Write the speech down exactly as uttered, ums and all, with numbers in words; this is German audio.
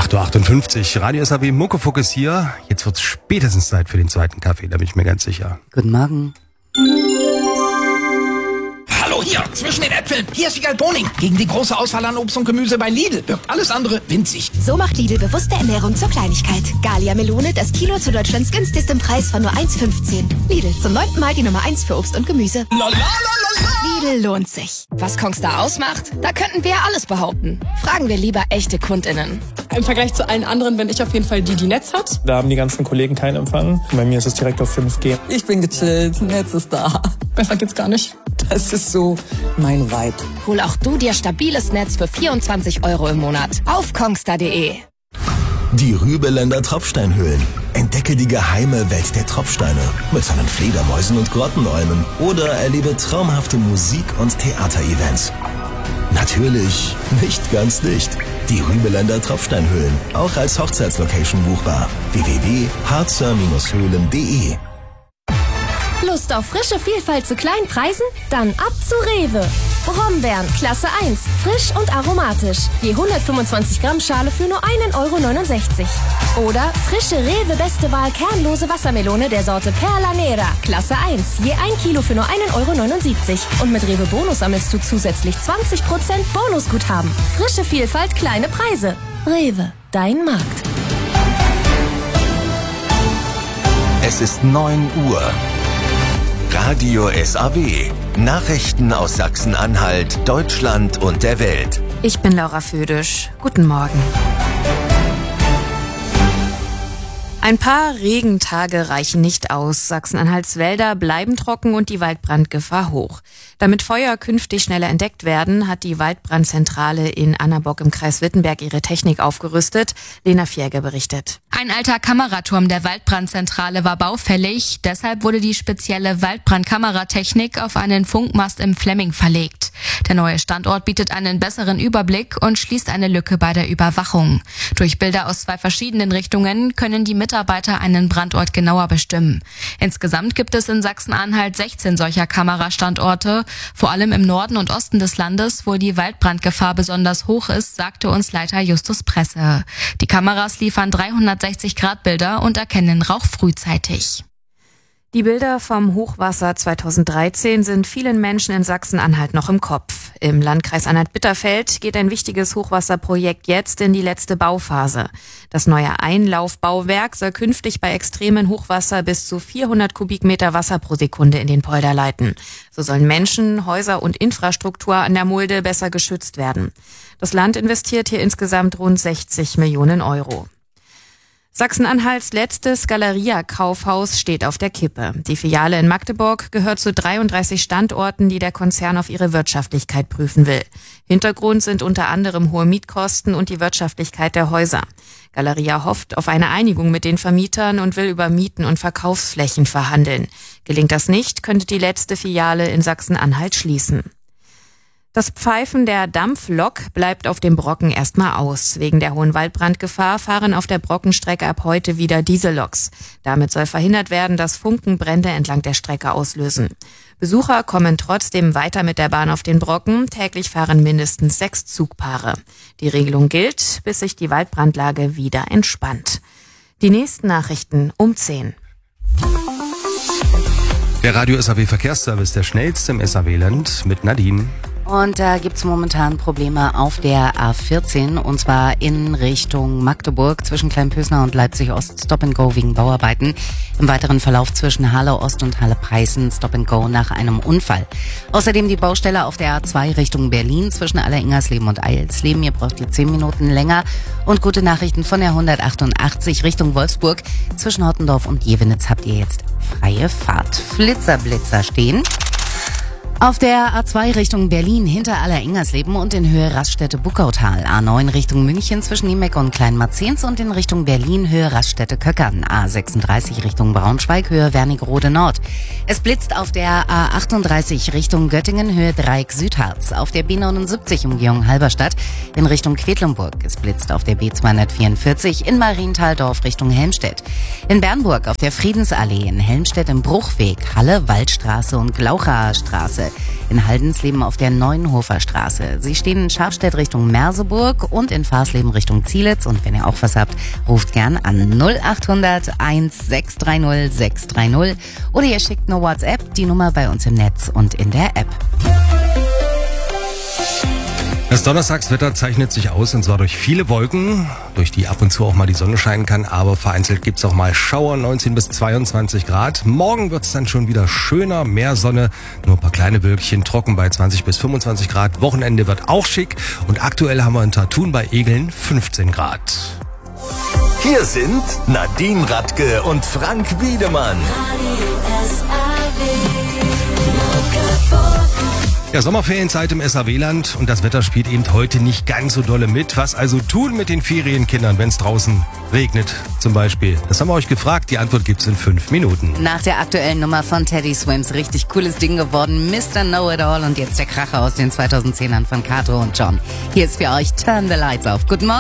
acht Uhr achtundfünfzig, Radio S A W, Muckefuck ist hier. Jetzt wird's spätestens Zeit für den zweiten Kaffee, da bin ich mir ganz sicher. Guten Morgen. Hallo, hier, zwischen den Äpfeln. Hier ist Wiegald Boning. Gegen die große Auswahl an Obst und Gemüse bei Lidl wirkt alles andere winzig. So macht Lidl bewusste Ernährung zur Kleinigkeit. Gallia Melone, das Kilo zu Deutschlands günstigstem Preis von nur eins fünfzehn. Lidl, zum neunten Mal die Nummer eins für Obst und Gemüse. Lidl lohnt sich. Was Kongstar ausmacht? Da könnten wir alles behaupten. Fragen wir lieber echte KundInnen. Im Vergleich zu allen anderen bin ich auf jeden Fall die, die Netz hat. Da haben die ganzen Kollegen keinen Empfang. Bei mir ist es direkt auf fünf G. Ich bin gechillt, Netz ist da. Besser geht's gar nicht. Das ist so mein Vibe. Hol auch du dir stabiles Netz für vierundzwanzig Euro im Monat auf kongstar punkt de. Die Rübeländer Tropfsteinhöhlen. Entdecke die geheime Welt der Tropfsteine mit seinen Fledermäusen und Grottenolmen oder erlebe traumhafte Musik- und Theaterevents. Natürlich nicht ganz dicht. Die Rübeländer Tropfsteinhöhlen, auch als Hochzeitslocation buchbar. w w w punkt harzer Höhlen punkt de. Lust auf frische Vielfalt zu kleinen Preisen? Dann ab zu Rewe. Brombeeren, Klasse eins, frisch und aromatisch. Je hundertfünfundzwanzig Gramm Schale für nur einen Euro neunundsechzig. Oder frische Rewe Beste Wahl kernlose Wassermelone der Sorte Perla Nera, Klasse eins. Je ein Kilo für nur einen Euro neunundsiebzig. Und mit Rewe Bonus sammelst du zusätzlich zwanzig Prozent Bonusguthaben. Frische Vielfalt, kleine Preise. Rewe, dein Markt. Es ist neun Uhr. Radio S A W. Nachrichten aus Sachsen-Anhalt, Deutschland und der Welt. Ich bin Laura Födisch. Guten Morgen. Ein paar Regentage reichen nicht aus. Sachsen-Anhalts Wälder bleiben trocken und die Waldbrandgefahr hoch. Damit Feuer künftig schneller entdeckt werden, hat die Waldbrandzentrale in Annabock im Kreis Wittenberg ihre Technik aufgerüstet. Lena Fjerge berichtet. Ein alter Kameraturm der Waldbrandzentrale war baufällig. Deshalb wurde die spezielle Waldbrandkameratechnik auf einen Funkmast im Flemming verlegt. Der neue Standort bietet einen besseren Überblick und schließt eine Lücke bei der Überwachung. Durch Bilder aus zwei verschiedenen Richtungen können die Mitarbeiter einen Brandort genauer bestimmen. Insgesamt gibt es in Sachsen-Anhalt sechzehn solcher Kamerastandorte, vor allem im Norden und Osten des Landes, wo die Waldbrandgefahr besonders hoch ist, sagte uns Leiter Justus Presse. Die Kameras liefern dreihundertsechzig Grad Bilder und erkennen Rauch frühzeitig. Die Bilder vom Hochwasser zweitausenddreizehn sind vielen Menschen in Sachsen-Anhalt noch im Kopf. Im Landkreis Anhalt-Bitterfeld geht ein wichtiges Hochwasserprojekt jetzt in die letzte Bauphase. Das neue Einlaufbauwerk soll künftig bei extremen Hochwasser bis zu vierhundert Kubikmeter Wasser pro Sekunde in den Polder leiten. So sollen Menschen, Häuser und Infrastruktur an der Mulde besser geschützt werden. Das Land investiert hier insgesamt rund sechzig Millionen Euro. Sachsen-Anhalts letztes Galeria-Kaufhaus steht auf der Kippe. Die Filiale in Magdeburg gehört zu dreiunddreißig Standorten, die der Konzern auf ihre Wirtschaftlichkeit prüfen will. Hintergrund sind unter anderem hohe Mietkosten und die Wirtschaftlichkeit der Häuser. Galeria hofft auf eine Einigung mit den Vermietern und will über Mieten und Verkaufsflächen verhandeln. Gelingt das nicht, könnte die letzte Filiale in Sachsen-Anhalt schließen. Das Pfeifen der Dampflok bleibt auf dem Brocken erstmal aus. Wegen der hohen Waldbrandgefahr fahren auf der Brockenstrecke ab heute wieder Dieselloks. Damit soll verhindert werden, dass Funken Brände entlang der Strecke auslösen. Besucher kommen trotzdem weiter mit der Bahn auf den Brocken. Täglich fahren mindestens sechs Zugpaare. Die Regelung gilt, bis sich die Waldbrandlage wieder entspannt. Die nächsten Nachrichten um zehn. Der Radio S A W Verkehrsservice, der schnellste im S A W-Land mit Nadine. Und da gibt's momentan Probleme auf der A vierzehn, und zwar in Richtung Magdeburg zwischen Kleinpösner und Leipzig Ost, Stop and Go wegen Bauarbeiten. Im weiteren Verlauf zwischen Halle Ost und Halle Preißen Stop and Go nach einem Unfall. Außerdem die Baustelle auf der A zwei Richtung Berlin zwischen Aller-Ingersleben und Eilsleben. Ihr braucht ihr zehn Minuten länger. Und gute Nachrichten von der hundertachtundachtzig Richtung Wolfsburg. Zwischen Hottendorf und Jevenitz habt ihr jetzt freie Fahrt. Flitzer, Blitzer stehen. Auf der A zwei Richtung Berlin hinter Aller-Ingersleben und in Höhe Raststätte-Buckautal. A neun Richtung München zwischen Niemeck und Kleinmarzens und in Richtung Berlin Höhe Raststätte-Köckern. A sechsunddreißig Richtung Braunschweig Höhe Wernigerode Nord. Es blitzt auf der A achtunddreißig Richtung Göttingen Höhe Dreieck Südharz. Auf der B neunundsiebzig Umgehung Halberstadt in Richtung Quedlinburg. Es blitzt auf der B zweihundertvierundvierzig in Marienthaldorf Richtung Helmstedt. In Bernburg auf der Friedensallee, in Helmstedt im Bruchweg, Halle, Waldstraße und Glauchaer Straße. In Haldensleben auf der Neuenhofer Straße. Sie stehen in Scharfstedt Richtung Merseburg und in Farsleben Richtung Zielitz. Und wenn ihr auch was habt, ruft gern an null acht hundert eins sechs drei null sechs drei null oder ihr schickt eine WhatsApp, die Nummer bei uns im Netz und in der App. Das Donnerstagswetter zeichnet sich aus, und zwar durch viele Wolken, durch die ab und zu auch mal die Sonne scheinen kann, aber vereinzelt gibt's auch mal Schauer, neunzehn bis zweiundzwanzig Grad. Morgen wird's dann schon wieder schöner, mehr Sonne, nur ein paar kleine Wölkchen, trocken bei zwanzig bis fünfundzwanzig Grad. Wochenende wird auch schick und aktuell haben wir in Tatun bei Egeln fünfzehn Grad. Hier sind Nadine Radke und Frank Wiedemann. Ja, Sommerferienzeit im S A W-Land und das Wetter spielt eben heute nicht ganz so dolle mit. Was also tun mit den Ferienkindern, wenn es draußen regnet zum Beispiel? Das haben wir euch gefragt, die Antwort gibt's in fünf Minuten. Nach der aktuellen Nummer von Teddy Swims, richtig cooles Ding geworden, Mister Know-It-All und jetzt der Kracher aus den zweitausendzehnern von Kato und John. Hier ist für euch Turn the Lights Off. Guten Morgen.